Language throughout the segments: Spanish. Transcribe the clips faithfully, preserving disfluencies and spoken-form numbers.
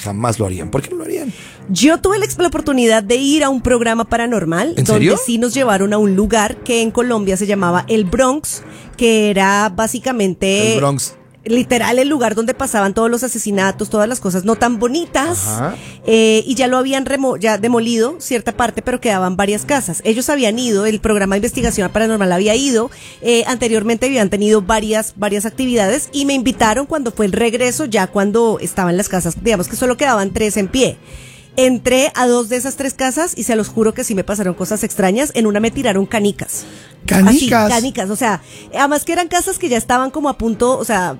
jamás lo harían. ¿Por qué no lo harían? Yo tuve la, la oportunidad de ir a un programa paranormal. ¿En donde serio? sí nos llevaron a un lugar que en Colombia se llamaba el Bronx, que era básicamente... El Bronx. Literal, el lugar donde pasaban todos los asesinatos, todas las cosas no tan bonitas. Ajá. Eh, y ya lo habían remo ya demolido cierta parte, pero quedaban varias casas. Ellos habían ido, el programa de investigación paranormal había ido, eh, anteriormente habían tenido varias, varias actividades y me invitaron cuando fue el regreso, ya cuando estaban las casas, digamos que solo quedaban tres en pie. Entré a dos de esas tres casas y se los juro que sí me pasaron cosas extrañas. En una me tiraron canicas. ¿Canicas? Así, canicas, o sea, además que eran casas que ya estaban como a punto, o sea,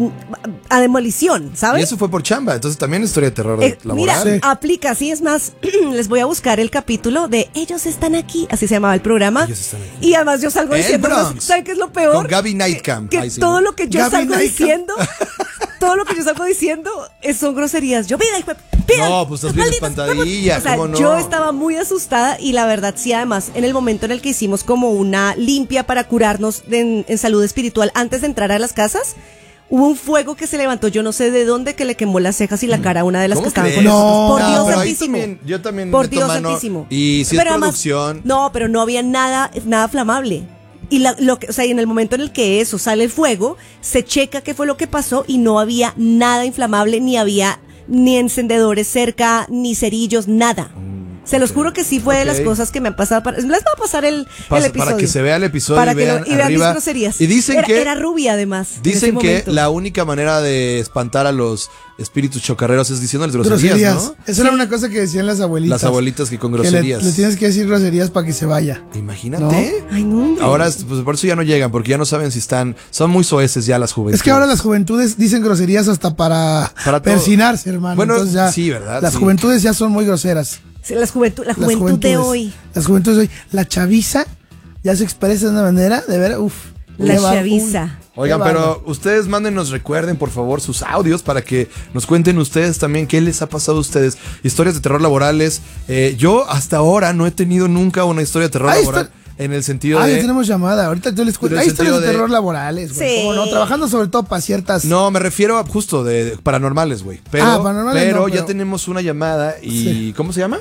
a demolición, ¿sabes? Y eso fue por chamba, entonces también es historia de terror Eh, laboral. mira, Sí. aplica, sí, es más, les voy a buscar el capítulo de Ellos están aquí, así se llamaba el programa. Ellos están aquí. Y además yo salgo El diciendo, Bronx. ¿saben qué es lo peor? Con Gaby Nightcamp. Que, Ahí que sí, todo ¿no? lo que yo Gaby salgo Nightcamp. diciendo, todo lo que yo salgo diciendo es- son groserías. Yo, vida, hijo de- pida, No, pues estás bien malditas, espantadilla, o sea, ¿cómo no? yo estaba muy asustada y la verdad sí, además, en el momento en el que hicimos como una limpia para curarnos de- en, en salud espiritual antes de entrar a las casas, hubo un fuego que se levantó, yo no sé de dónde, que le quemó las cejas y la cara a una de las ¿Cómo que estaban crees? con No. nosotros. Por No, Dios pero ahí santísimo. también- yo también Por meto Dios mano, santísimo. y si es Pero además- producción- no, pero no había nada, nada flamable. Y la, lo que, o sea, y en el momento en el que eso sale el fuego, se checa qué fue lo que pasó y no había nada inflamable, ni había ni encendedores cerca, ni cerillos, nada. Se los juro que sí fue de las Ok. cosas que me han pasado. Para, les va a pasar el, Pasa- el episodio. para que se vea el episodio Para y que lo- vean y vean mis arriba. groserías. Y dicen era, que- era rubia además. en Dicen ese que momento. la única manera de espantar a los espíritus chocarreros es diciéndoles groserías, Groserías. ¿no? Esa era una cosa que decían las abuelitas. Las abuelitas que con Que le, groserías. le tienes que decir groserías para que se vaya. Imagínate. Ay, no, hombre. Ahora, pues por eso ya no llegan, porque ya no saben si están. Son muy soeces ya las juventudes. Es que ahora las juventudes dicen groserías hasta para, Para todo. persinarse, hermano. Bueno, Entonces ya, sí, ¿verdad? Las Sí. juventudes ya son muy groseras. Sí, las juventud, la Las juventud de juventudes. hoy. Las juventudes de hoy. La chaviza ya se expresa de una manera, de ver, uff. La chaviza. Oigan, Qué pero bárbaro. ustedes mándenos, recuerden por favor sus audios para que nos cuenten ustedes también qué les ha pasado a ustedes. Historias de terror laborales. Eh, yo hasta ahora no he tenido nunca una historia de terror Ahí laboral está. en el sentido Ah, de... ya tenemos llamada. Ahorita yo les cuento. en el Hay historias de, sentido de- terror laborales, güey. Sí. ¿Cómo no? Trabajando sobre todo para ciertas. No, me refiero a justo de, de paranormales, güey. Pero, Ah, paranormales pero no, ya pero- tenemos una llamada y... Sí. ¿Cómo se llama?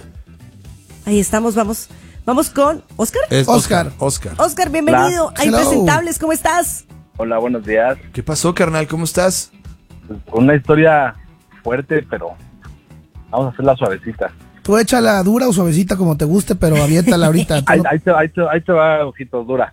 Ahí estamos, vamos. Vamos con Oscar. Es Oscar. Oscar. Oscar, bienvenido a Hello. Impresentables, ¿cómo estás? Hola, buenos días. ¿Qué pasó, carnal? ¿Cómo estás? Pues, una historia fuerte, pero vamos a hacerla suavecita. Tú échala dura o suavecita como te guste, pero aviéntala ahorita. Tú Ahí, no- ahí te, ahí, te, ahí te va, ojitos, dura.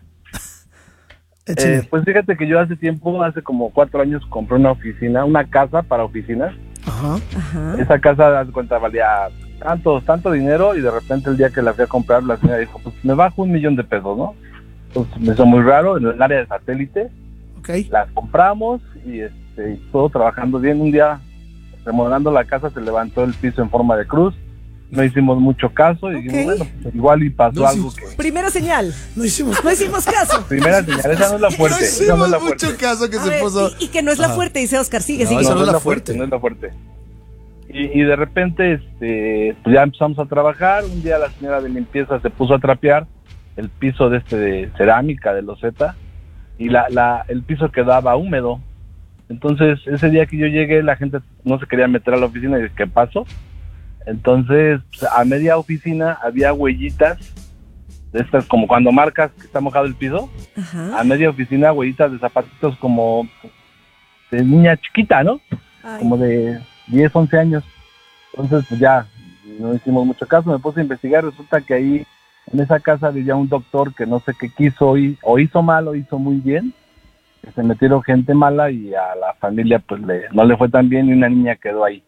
échale. Eh, pues fíjate que yo hace tiempo, hace como cuatro años, compré una oficina, una casa para oficinas. Ajá. Ajá. Esa casa, haz de cuenta, valía tanto, tanto dinero y de repente el día que la fui a comprar, la señora dijo, pues me bajo un millón de pesos, ¿no? Entonces me hizo muy raro, en el área de satélite, Ok. las compramos y este, y todo trabajando bien. Un día, remodelando la casa, se levantó el piso en forma de cruz. No hicimos mucho caso y dijimos, Ok. bueno, pues igual y pasó No algo hicimos- que... Primera señal. No hicimos. No hicimos caso. Primera señal, esa no es la fuerte. No esa no hicimos es la mucho fuerte. caso que A se ver, puso... y, y que no es la Ajá. fuerte, dice Oscar. Sigue, No, sigue. esa No, no no es es la la fuerte, fuerte. no es la fuerte. Y, y de repente, este, pues ya empezamos a trabajar. Un día la señora de limpieza se puso a trapear el piso de este de cerámica, de loseta, y la, la, el piso quedaba húmedo. Entonces, ese día que yo llegué, la gente no se quería meter a la oficina y dije, ¿qué pasó? Entonces, pues, a media oficina había huellitas, de estas como cuando marcas que está mojado el piso, Ajá. a media oficina huellitas de zapatitos como de niña chiquita, ¿no? Ay. Como de diez, once años. Entonces, pues ya, no hicimos mucho caso, me puse a investigar, resulta que ahí, en esa casa vivía un doctor que no sé qué quiso, y, o hizo mal o hizo muy bien, que se metieron gente mala y a la familia pues le, no le fue tan bien y una niña quedó ahí.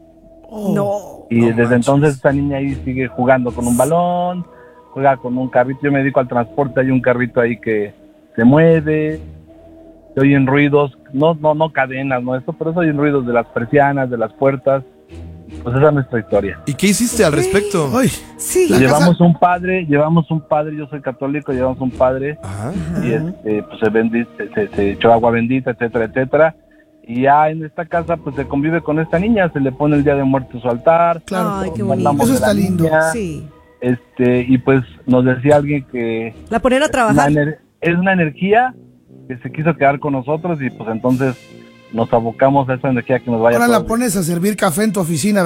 No. Y No desde manches. entonces esta niña ahí sigue jugando con un balón, juega con un carrito, yo me dedico al transporte, hay un carrito ahí que se mueve, se oyen ruidos, no, no, no cadenas, no esto, pero se oyen ruidos de las persianas, de las puertas. Pues esa es nuestra historia. ¿Y qué hiciste al respecto? Ay, Sí. La llevamos un padre, llevamos un padre, yo soy católico, llevamos un padre Ajá. y este, pues se, bendi- se, se- se echó agua bendita, etcétera, etcétera. Y ya en esta casa pues se convive con esta niña, se le pone el Día de Muertos su altar. claro. Ay, qué hablamos bonito. Eso de la está lindo. niña, Sí. Este, y pues nos decía alguien que La ponen a una trabajar. ener- es una energía que se quiso quedar con nosotros y pues entonces nos abocamos a esa energía que nos vaya Ahora a la todos. pones a servir café en tu oficina.